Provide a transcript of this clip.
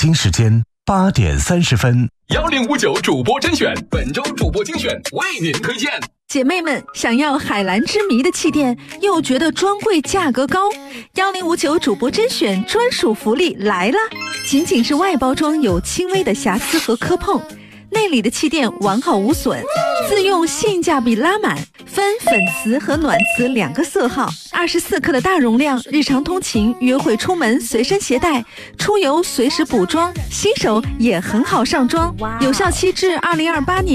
京时间8点30分。 1059主播甄选，本周主播精选为您推荐。 姐妹们，想要海蓝之谜的气垫，又觉得专柜价格高，1059主播甄选专属福利来了！仅仅是外包装有轻微的瑕疵和磕碰，内里的气垫完好无损，自用性价比拉满，分粉瓷和暖瓷2个色号，24克的大容量，日常通勤、约会出门随身携带，出游随时补妆，新手也很好上妆，有效期至2028年。